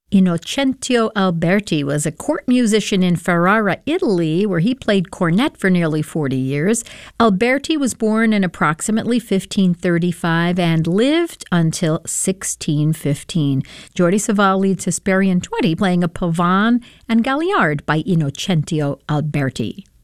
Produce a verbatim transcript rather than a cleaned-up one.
Innocentio Alberti was a court musician in Ferrara, Italy, where he played cornet for nearly forty years. Alberti was born in approximately fifteen thirty-five and lived until sixteen fifteen. Jordi Savall leads Hesperian twenty, playing a pavane and galliard by Innocentio Alberti.